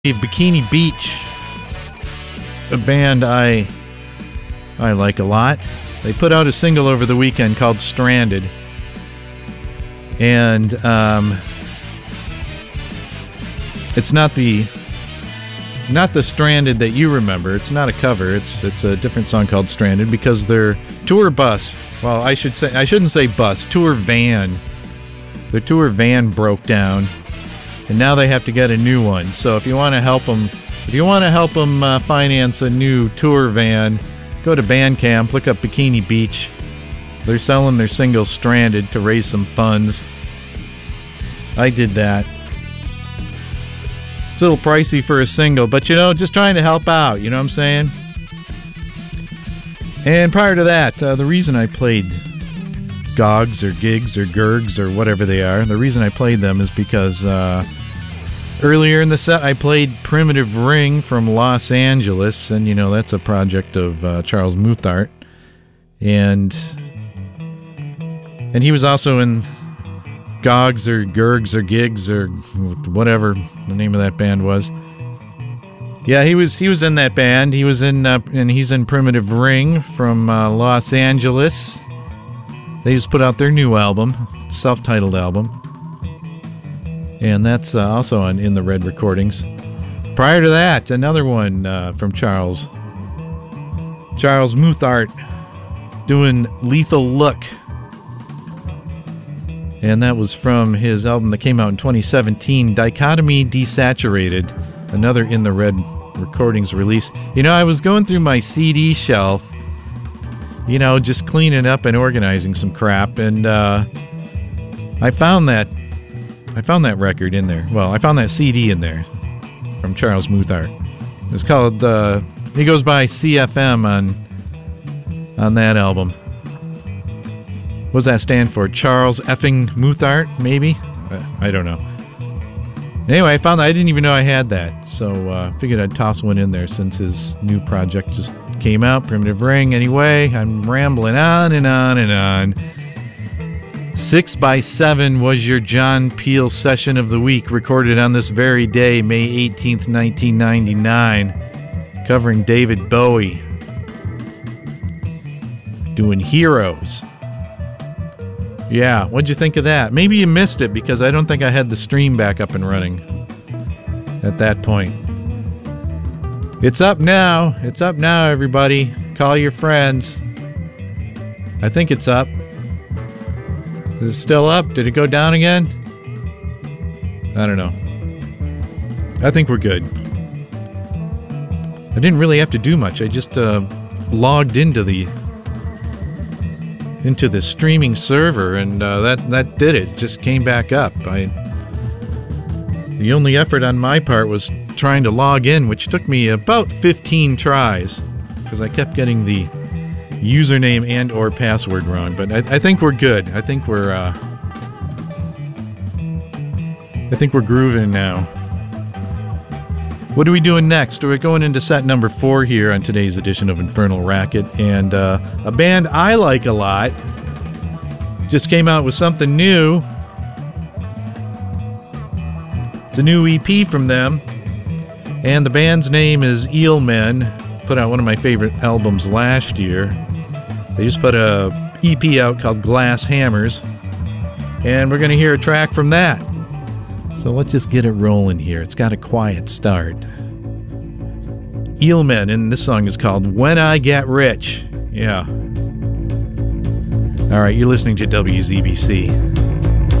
Bikini Beach, a band I like a lot. They put out a single over the weekend called Stranded, and it's not the Stranded that you remember. It's not a cover. It's a different song called Stranded because their tour bus, well, I shouldn't say bus, tour van. Their tour van broke down, and now they have to get a new one. So if you want to help them, finance a new tour van, go to Bandcamp, look up Bikini Beach. They're selling their single Stranded to raise some funds. I did that. It's a little pricey for a single, but just trying to help out, you know what I'm saying? And prior to that, the reason I played Gogs or Gigs or Gurgs or whatever they are, the reason I played them is because earlier in the set I played Primitive Ring from Los Angeles, and that's a project of Charles Muthart, and he was also in Gogs or Gurgs or Gigs or whatever the name of that band was. Yeah, he was in that band. He was in and he's in Primitive Ring from Los Angeles. They just put out their new album, self-titled album, and that's also on In the Red Recordings. Prior to that, another one from Charles Muthart, doing Lethal Look. And that was from his album that came out in 2017, Dichotomy Desaturated, another In the Red Recordings release. I was going through my CD shelf, just cleaning up and organizing some crap, and I found that record in there. Well, I found that CD in there from Charles Muthart. It's called, he goes by CFM on that album. What does that stand for? Charles effing Muthart, maybe? I don't know. Anyway, I found that I didn't even know I had that, so figured I'd toss one in there since his new project just came out, Primitive Ring. Anyway, I'm rambling on and on and on. 6x7 was your John Peel session of the week, recorded on this very day, May 18th, 1999, covering David Bowie, doing Heroes. Yeah, what'd you think of that? Maybe you missed it because I don't think I had the stream back up and running at that point. It's up now. It's up now, everybody. Call your friends. I think it's up. Is it still up? Did it go down again? I don't know. I think we're good. I didn't really have to do much. I just logged into the streaming server, and that did it. Just came back up. The only effort on my part was trying to log in, which took me about 15 tries because I kept getting the username and or password wrong. But I think we're good. I think we're grooving now. What are we doing next? We're going into set number 4 here on today's edition of Infernal Racket, and a band I like a lot just came out with something new. It's a new EP from them, and the band's name is Eelmen. Put out one of my favorite albums last year. They just put a EP out called Glass Hammers, and we're going to hear a track from that. So let's just get it rolling here. It's got a quiet start. Eelmen, and this song is called When I Get Rich. Yeah. All right, you're listening to WZBC.